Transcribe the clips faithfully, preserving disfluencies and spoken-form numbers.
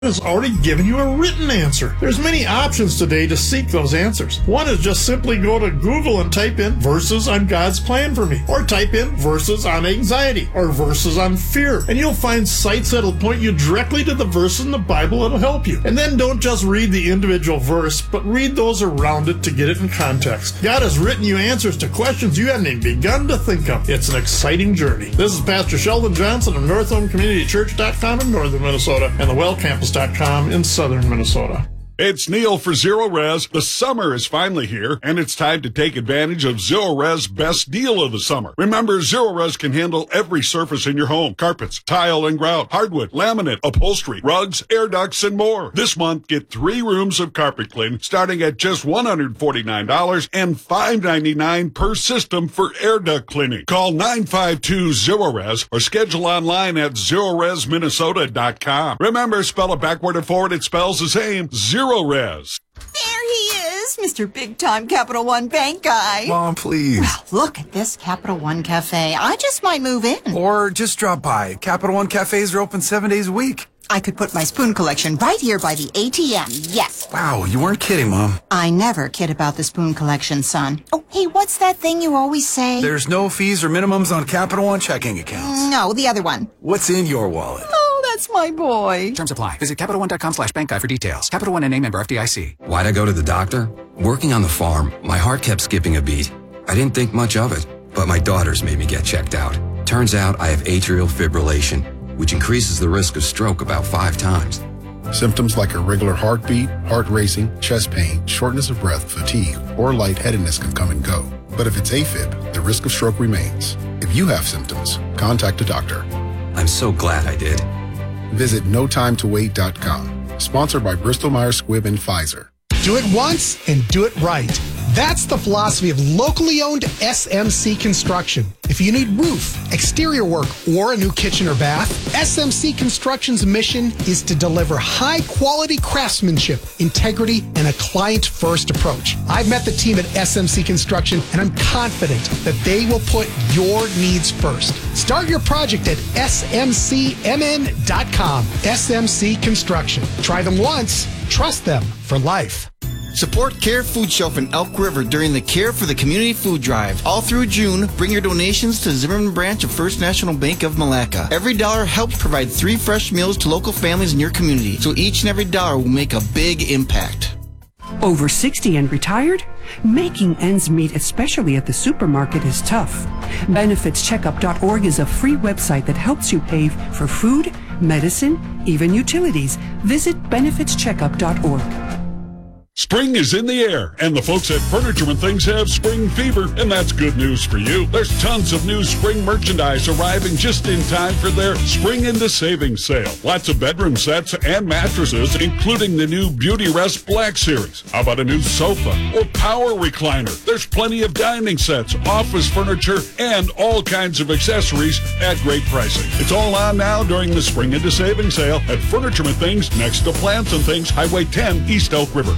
has already given you a written answer. There's many options today to seek those answers. One is just simply go to Google and type in verses on God's plan for me, or type in verses on anxiety, or verses on fear, and you'll find sites that'll point you directly to the verse in the Bible that'll help you. And then don't just read the individual verse, but read those around it to get it in context. God has written you answers to questions you haven't even begun to think of. It's an exciting journey. This is Pastor Sheldon Johnson of North Home Community Church dot com in northern Minnesota and the Well Campus dot com in southern Minnesota. It's Neil for Zero Res. The summer is finally here, and it's time to take advantage of Zero Res' best deal of the summer. Remember, Zero Res can handle every surface in your home: carpets, tile and grout, hardwood, laminate, upholstery, rugs, air ducts, and more. This month, get three rooms of carpet cleaning starting at just one hundred forty-nine dollars and five ninety-nine per system for air duct cleaning. Call nine five two zero res or schedule online at zero res minnesota dot com. Remember, spell it backward and forward, it spells the same: Zero Res. There he is, Mister Big Time Capital One Bank guy. Mom, please. Well, look at this Capital One Cafe. I just might move in. Or just drop by. Capital One cafes are open seven days a week. I could put my spoon collection right here by the A T M, yes. Wow, you weren't kidding, Mom. I never kid about the spoon collection, son. Oh, hey, what's that thing you always say? There's no fees or minimums on Capital One checking accounts. No, the other one. What's in your wallet? Oh, that's my boy. Terms apply. Visit Capital One dot com slash bank guide for details. Capital One N A member F D I C. Why'd I go to the doctor? Working on the farm, my heart kept skipping a beat. I didn't think much of it, but my daughters made me get checked out. Turns out I have atrial fibrillation, which increases the risk of stroke about five times. Symptoms like irregular heartbeat, heart racing, chest pain, shortness of breath, fatigue, or lightheadedness can come and go. But if it's AFib, the risk of stroke remains. If you have symptoms, contact a doctor. I'm so glad I did. Visit no time to wait dot com. Sponsored by Bristol Myers Squibb and Pfizer. Do it once and do it right. That's the philosophy of locally owned S M C Construction. If you need roof, exterior work, or a new kitchen or bath, S M C Construction's mission is to deliver high-quality craftsmanship, integrity, and a client-first approach. I've met the team at S M C Construction, and I'm confident that they will put your needs first. Start your project at S M C M N dot com. S M C Construction. Try them once, trust them for life. Support Care Food Shelf in Elk River during the Care for the Community Food Drive. All through June, bring your donations to Zimmerman Branch of First National Bank of Malacca. Every dollar helps provide three fresh meals to local families in your community, so each and every dollar will make a big impact. Over sixty and retired? Making ends meet, especially at the supermarket, is tough. benefits checkup dot org is a free website that helps you pay for food, medicine, even utilities. Visit benefits checkup dot org. Spring is in the air, and the folks at Furniture and Things have spring fever, and that's good news for you. There's tons of new spring merchandise arriving just in time for their Spring into Savings sale. Lots of bedroom sets and mattresses, including the new Beauty Rest Black Series. How about a new sofa or power recliner? There's plenty of dining sets, office furniture, and all kinds of accessories at great pricing. It's all on now during the Spring into Savings sale at Furniture and Things next to Plants and Things, Highway ten, East Elk River.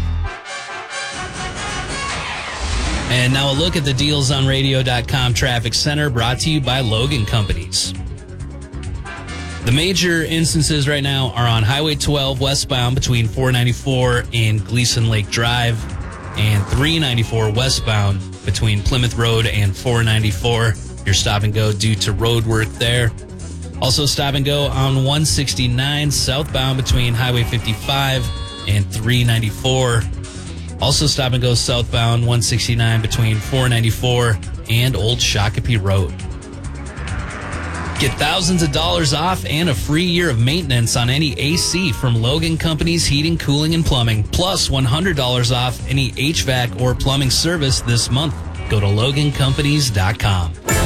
And now a look at the Deals on Radio dot com Traffic Center, brought to you by Logan Companies. The major instances right now are on Highway twelve westbound between four ninety-four and Gleason Lake Drive, and three ninety-four westbound between Plymouth Road and four ninety-four. Your stop and go due to road work there. Also stop and go on one sixty-nine southbound between Highway fifty-five and three ninety-four. Also stop and go southbound one sixty-nine between four ninety-four and Old Shakopee Road. Get thousands of dollars off and a free year of maintenance on any A C from Logan Companies Heating, Cooling, and Plumbing, plus one hundred dollars off any H V A C or plumbing service this month. Go to logan companies dot com.